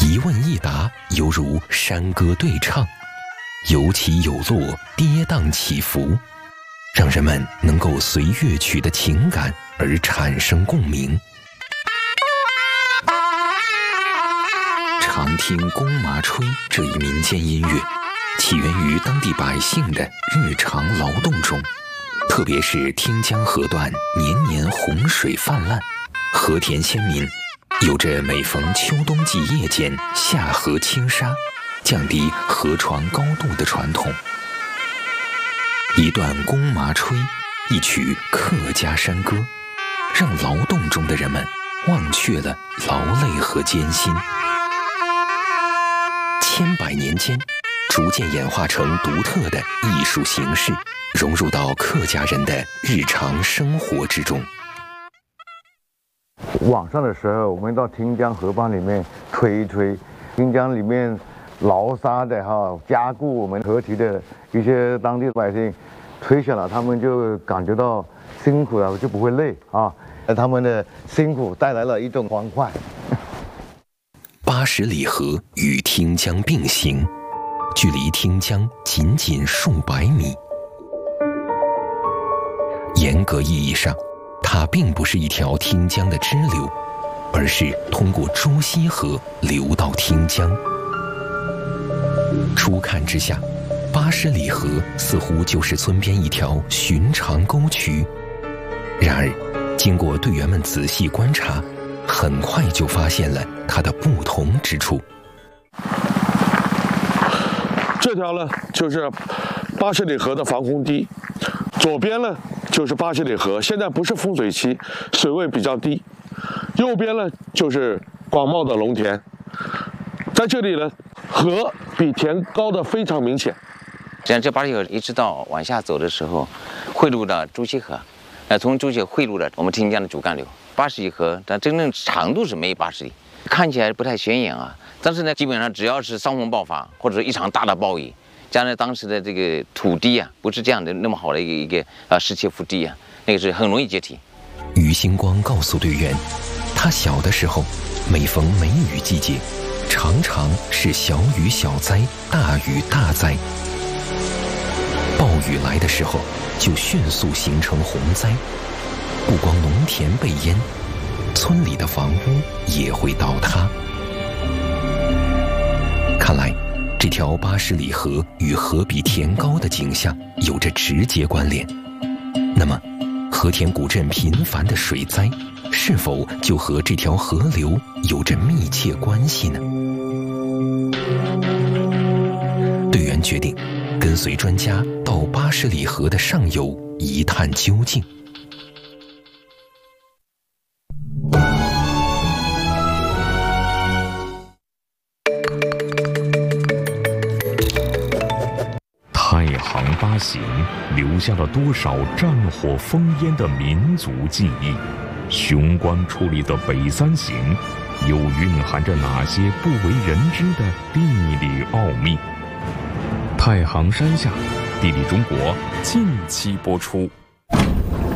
一问一答，犹如山歌对唱，有起有落，跌宕起伏，让人们能够随乐曲的情感而产生共鸣。常听弓麻吹这一民间音乐，起源于当地百姓的日常劳动中，特别是汀江河段年年洪水泛滥，和田先民有着每逢秋冬季夜间下河清沙，降低河床高度的传统。一段弓麻吹，一曲客家山歌，让劳动中的人们忘却了劳累和艰辛。千百年间，逐渐演化成独特的艺术形式，融入到客家人的日常生活之中。 晚上的时候，我们到汀江河浜里面吹一吹，汀江里面劳沙的加固我们河堤的一些当地百姓，吹下来，他们就感觉到辛苦了，就不会累啊。他们的辛苦带来了一种欢快。 80里河与汀江并行，距离汀江仅仅数百米。严格意义上，它并不是一条汀江的支流，而是通过朱溪河流到汀江。初看之下，80里河似乎就是村边一条寻常沟渠，然而经过队员们仔细观察，很快就发现了它的不同之处。 这条呢就是80里河的防洪堤，左边呢就是80里河，现在不是丰水期，水位比较低。右边呢就是广袤的农田，在这里呢，河比田高的非常明显。 实际上，这80里河一直到往下走的时候，汇入到朱溪河，从朱溪河汇入了我们汀江的主干流。80里河，但真正长度是没有80里，看起来不太显眼啊。但是呢，基本上只要是伤风爆发，或者说一场大的暴雨，加上当时的这个土地啊，不是这样的那么好的一个石切腹地啊，那个是很容易解体。 于星光告诉队员，他小的时候，每逢梅雨季节，常常是小雨小灾，大雨大灾。暴雨来的时候，就迅速形成洪灾，不光农田被淹，村里的房屋也会倒塌。看来，这条80里河与河比田高的景象有着直接关联。那么，和田古镇频繁的水灾，是否就和这条河流有着密切关系呢？队员决定跟随专家到80里河的上游一探究竟。 太行八行留下了多少战火烽烟的民族记忆？雄关矗立的北三行又蕴含着哪些不为人知的地理奥秘？太行山下，地理中国近期播出。